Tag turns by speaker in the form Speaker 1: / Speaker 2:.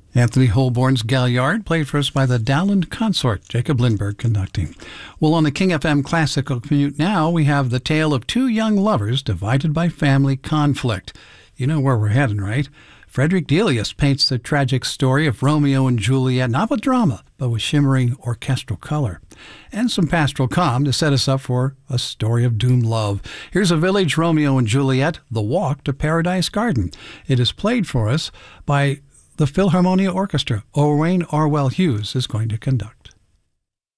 Speaker 1: Anthony Holborn's Galliard, played for us by the Dowland Consort, Jacob Lindbergh conducting. Well, on the King FM Classical Commute now, we have the tale of two young lovers divided by family conflict. You know where we're heading, right? Frederick Delius paints the tragic story of Romeo and Juliet, not with drama, but with shimmering orchestral color. And some pastoral calm to set us up for a story of doomed love. Here's a village Romeo and Juliet, The Walk to Paradise Garden. It is played for us by the Philharmonia Orchestra. Owain Orwell Hughes is going to conduct.